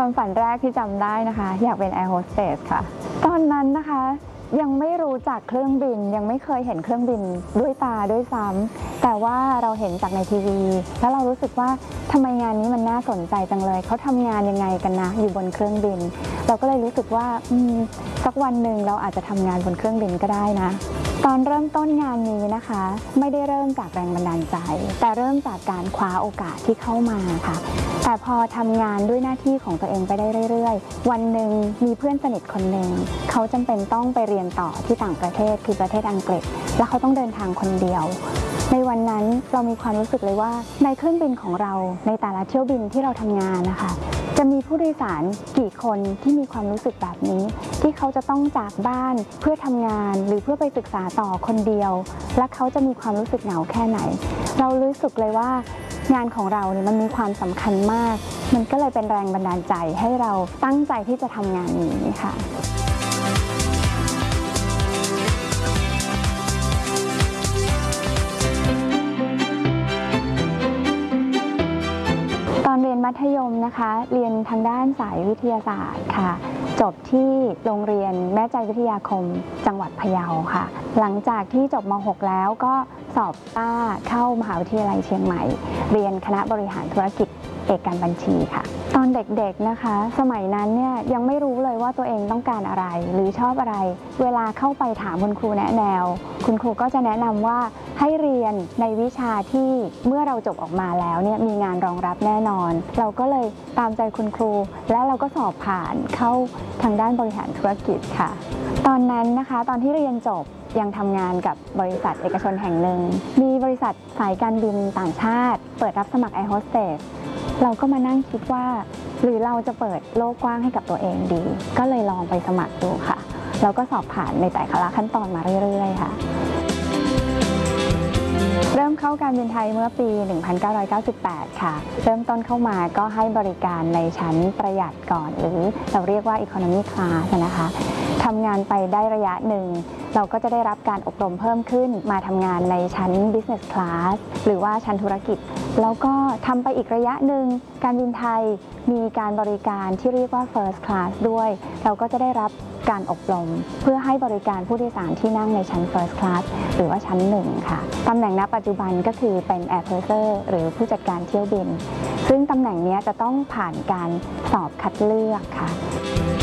ความฝันแรกที่จำได้นะคะอยากเป็นแอร์โฮสเตสค่ะตอนนั้นนะคะยังไม่รู้จักเครื่องบินยังไม่เคยเห็นเครื่องบินด้วยตาด้วยซ้ำแต่ว่าเราเห็นจากในทีวีแล้วเรารู้สึกว่าทำไมงานนี้มันน่าสนใจจังเลยเขาทำงานยังไงกันนะอยู่บนเครื่องบินเราก็เลยรู้สึกว่าสักวันหนึ่งเราอาจจะทำงานบนเครื่องบินก็ได้นะตอนเริ่มต้นงานนี้นะคะไม่ได้เริ่มจากแรงบันดาลใจแต่เริ่มจากการคว้าโอกาสที่เข้ามาค่ะแต่พอทำงานด้วยหน้าที่ของตัวเองไปได้เรื่อยๆวันหนึ่งมีเพื่อนสนิทคนหนึ่งเขาจำเป็นต้องไปเรียนต่อที่ต่างประเทศคือประเทศอังกฤษและเขาต้องเดินทางคนเดียวในวันนั้นเรามีความรู้สึกเลยว่าในเครื่องบินของเราในแต่ละเที่ยวบินที่เราทำงานนะคะจะมีผู้โดยสารกี่คนที่มีความรู้สึกแบบนี้ที่เขาจะต้องจากบ้านเพื่อทำงานหรือเพื่อไปศึกษาต่อคนเดียวและเขาจะมีความรู้สึกเหงาแค่ไหนเรารู้สึกเลยว่างานของเราเนี่ยมันมีความสำคัญมากมันก็เลยเป็นแรงบันดาลใจให้เราตั้งใจที่จะทำงานนี้ค่ะตอนเรียนมัธยมนะคะเรียนทางด้านสายวิทยาศาสตร์ค่ะจบที่โรงเรียนแม่ใจวิทยาคมจังหวัดพะเยาค่ะหลังจากที่จบม.6 แล้วก็สอบต้าเข้ามหาวิทยาลัยเชียงใหม่เรียนคณะบริหารธุรกิจเอกการบัญชีค่ะตอนเด็กๆนะคะสมัยนั้นเนี่ยยังไม่รู้เลยว่าตัวเองต้องการอะไรหรือชอบอะไรเวลาเข้าไปถามคุณครูแนะแนวคุณครูก็จะแนะนำว่าให้เรียนในวิชาที่เมื่อเราจบออกมาแล้วเนี่ยมีงานรองรับแน่นอนเราก็เลยตามใจคุณครูและเราก็สอบผ่านเข้าทางด้านบริหารธุรกิจค่ะตอนนั้นนะคะตอนที่เรียนจบยังทำงานกับบริษัทเอกชนแห่งหนึ่งมีบริษัทสายการบินต่างชาติเปิดรับสมัครแอร์โฮสเตสเราก็มานั่งคิดว่าหรือเราจะเปิดโลกกว้างให้กับตัวเองดีก็เลยลองไปสมัครดูค่ะเราก็สอบผ่านในแต่ละขั้นตอนมาเรื่อยๆค่ะเริ่มเข้าการบินไทยเมื่อปี 1998 ค่ะเริ่มต้นเข้ามาก็ให้บริการในชั้นประหยัดก่อนหรือเราเรียกว่า Economy Class นะคะทำงานไปได้ระยะหนึ่งเราก็จะได้รับการอบรมเพิ่มขึ้นมาทำงานในชั้น Business Class หรือว่าชั้นธุรกิจแล้วก็ทำไปอีกระยะหนึ่งการบินไทยมีการบริการที่เรียกว่า First Class ด้วยเราก็จะได้รับการอบรมเพื่อให้บริการผู้โดยสารที่นั่งในชั้น First Class หรือว่าชั้น1ค่ะตำแหน่งณปัจจุบันก็คือเป็น Air Purser หรือผู้จัดการเที่ยวบินซึ่งตำแหน่งนี้จะต้องผ่านการสอบคัดเลือกค่ะ